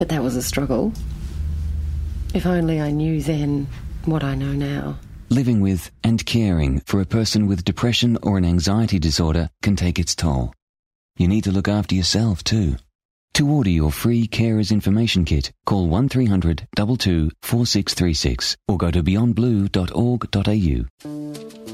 But that was a struggle. If only I knew then what I know now. Living with and caring for a person with depression or an anxiety disorder can take its toll. You need to look after yourself too. To order your free Carers Information Kit, call 1300 22 4636 or go to beyondblue.org.au.